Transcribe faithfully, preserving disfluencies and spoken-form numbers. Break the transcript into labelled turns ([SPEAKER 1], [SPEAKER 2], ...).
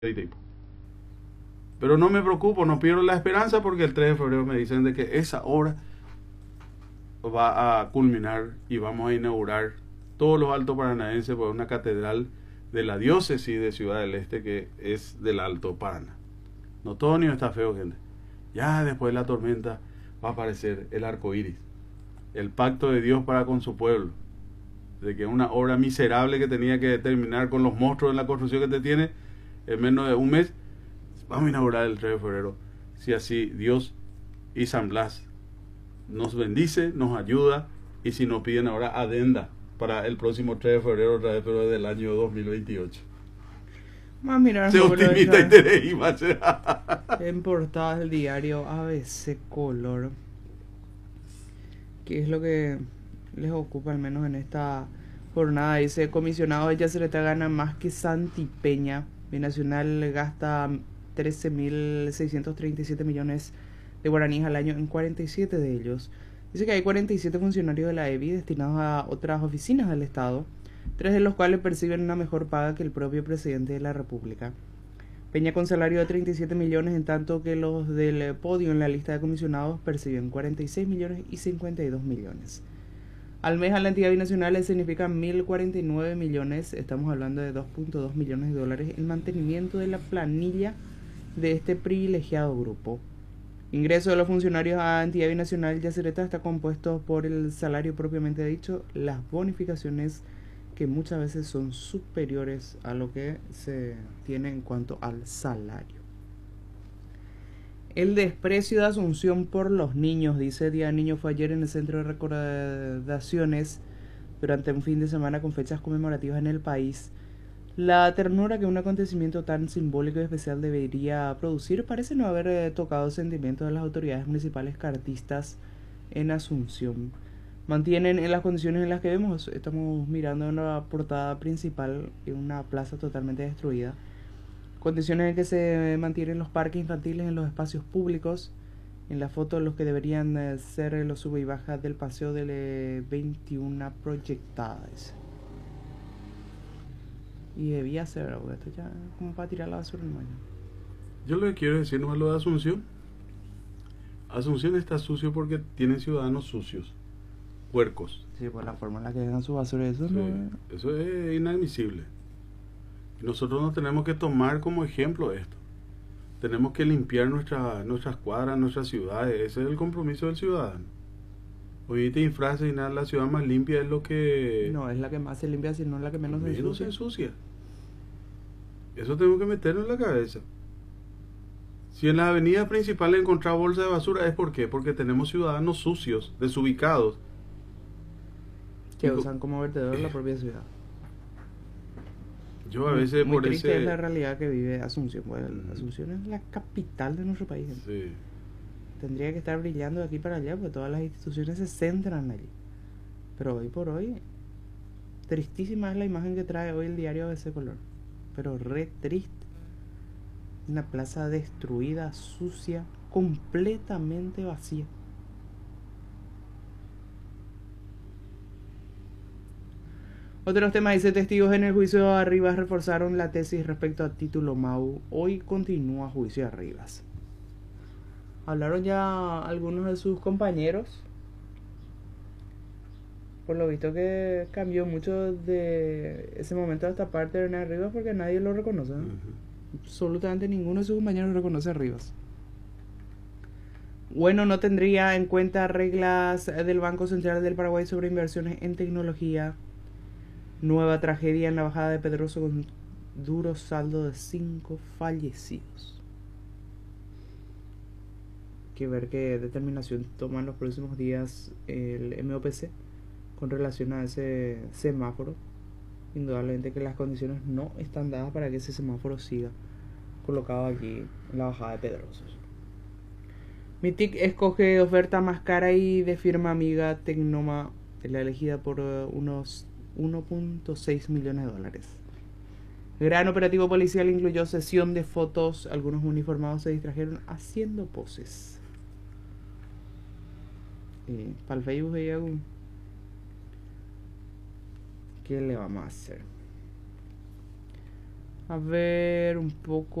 [SPEAKER 1] Pero no me preocupo, no pierdo la esperanza porque el tres de febrero me dicen de que esa obra va a culminar y vamos a inaugurar todos los Alto Paranaenses por una catedral de la diócesis de Ciudad del Este que es del Alto Paraná. No, todo ni está feo, gente. Ya después de la tormenta va a aparecer el arco iris, el pacto de Dios para con su pueblo, de que una obra miserable que tenía que terminar con los monstruos en la construcción que te tiene en menos de un mes, vamos a inaugurar el tres de febrero, si así Dios y San Blas nos bendice, nos ayuda, y si nos piden ahora adenda para el próximo tres de febrero otra vez, pero del año dos mil veintiocho.
[SPEAKER 2] Más mirar
[SPEAKER 1] Se optimista y te reí,
[SPEAKER 2] en portada del diario A B C Color, que es lo que les ocupa al menos en esta jornada. Dice: comisionado de Yacyretá gana más que Santi Peña. Binacional gasta trece mil seiscientos treinta y siete millones de guaraníes al año en cuarenta y siete de ellos. Dice que hay cuarenta y siete funcionarios de la E B I destinados a otras oficinas del Estado, tres de los cuales perciben una mejor paga que el propio presidente de la República. Peña con salario de treinta y siete millones, en tanto que los del podio en la lista de comisionados perciben cuarenta y seis millones y cincuenta y dos millones. Al mes a la entidad binacional le significa mil cuarenta y nueve millones, estamos hablando de dos punto dos millones de dólares, el mantenimiento de la planilla de este privilegiado grupo. Ingreso de los funcionarios a entidad binacional Yacyretá está compuesto por el salario propiamente dicho, las bonificaciones que muchas veces son superiores a lo que se tiene en cuanto al salario. El desprecio de Asunción por los niños, dice Día del Niño, fue ayer en el Centro de Recordaciones durante un fin de semana con fechas conmemorativas en el país. La ternura que un acontecimiento tan simbólico y especial debería producir parece no haber eh, tocado sentimientos de las autoridades municipales cartistas en Asunción. Mantienen en las condiciones en las que vemos, estamos mirando en la portada principal en una plaza totalmente destruida, condiciones en que se mantienen los parques infantiles en los espacios públicos, en la foto de los que deberían eh, ser los sube y bajas del paseo del eh, veintiuno proyectadas. Y debía ser, porque esto ya como para tirar la basura en el baño.
[SPEAKER 1] Yo lo que quiero decir no es lo de Asunción. Asunción está sucio porque tiene ciudadanos sucios, puercos.
[SPEAKER 2] Sí, por la forma en la que dejan su basura, eso
[SPEAKER 1] Sí,
[SPEAKER 2] no es...
[SPEAKER 1] eso es inadmisible. Y nosotros nos tenemos que tomar como ejemplo esto. Tenemos que limpiar nuestra, nuestras cuadras, nuestras ciudades. Ese es el compromiso del ciudadano. Hoy te disfrazas y nada, la ciudad más limpia es lo que...
[SPEAKER 2] No, es la que más se limpia, sino la que menos,
[SPEAKER 1] menos
[SPEAKER 2] se ensucia.
[SPEAKER 1] se ensucia. Eso tenemos que meterlo en la cabeza. Si en las avenidas principales encontramos bolsas de basura, ¿es por qué? Porque tenemos ciudadanos sucios, desubicados,
[SPEAKER 2] que
[SPEAKER 1] Digo,
[SPEAKER 2] usan como vertedero la propia ciudad.
[SPEAKER 1] Yo a veces
[SPEAKER 2] muy
[SPEAKER 1] por
[SPEAKER 2] triste
[SPEAKER 1] ese...
[SPEAKER 2] es la realidad que vive Asunción. Bueno, mm. Asunción es la capital de nuestro país.
[SPEAKER 1] Sí.
[SPEAKER 2] Tendría que estar brillando de aquí para allá, porque todas las instituciones se centran allí. Pero hoy por hoy, tristísima es la imagen que trae hoy el diario de ese color. Pero re triste. Una plaza destruida, sucia, completamente vacía. Otros temas, dice: testigos en el juicio de Arribas reforzaron la tesis respecto a título M A U. Hoy continúa juicio de Arribas. Hablaron ya algunos de sus compañeros. Por lo visto que cambió mucho de ese momento a esta parte de Hernán Rivas, porque nadie lo reconoce, ¿no? Uh-huh. Absolutamente ninguno de sus compañeros reconoce a Rivas. Bueno, no tendría en cuenta reglas del Banco Central del Paraguay sobre inversiones en tecnología. Nueva tragedia en la bajada de Pedroso con duro saldo de cinco fallecidos. Que ver qué determinación toman los próximos días el M O P C con relación a ese semáforo. Indudablemente que las condiciones no están dadas para que ese semáforo siga colocado aquí en la bajada de Pedrosos. Mitic escoge oferta más cara y de firma amiga Tecnoma, la elegida por unos uno punto seis millones de dólares. Gran operativo policial incluyó sesión de fotos. Algunos uniformados se distrajeron haciendo poses. Eh, para el Facebook veía un... ¿Qué le vamos a hacer? A ver, un poco.